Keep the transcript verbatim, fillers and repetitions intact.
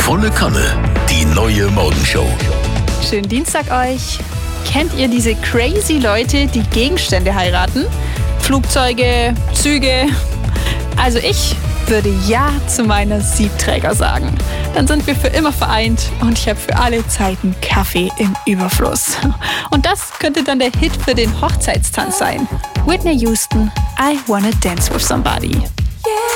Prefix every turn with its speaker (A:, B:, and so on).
A: Volle Kanne, die neue Morgenshow.
B: Schönen Dienstag euch. Kennt ihr diese crazy Leute, die Gegenstände heiraten? Flugzeuge, Züge. Also ich würde Ja zu meiner Siebträger sagen. Dann sind wir für immer vereint und ich habe für alle Zeiten Kaffee im Überfluss. Und das könnte dann der Hit für den Hochzeitstanz sein. Whitney Houston, I Wanna Dance With Somebody.